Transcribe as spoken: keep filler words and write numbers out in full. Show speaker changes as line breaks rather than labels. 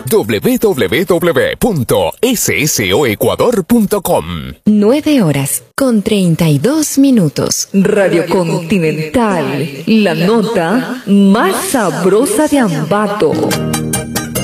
doble u doble u doble u punto s s o ecuador punto com.
Nueve horas con treinta y dos minutos.
Radio Continental, la nota más sabrosa de Ambato.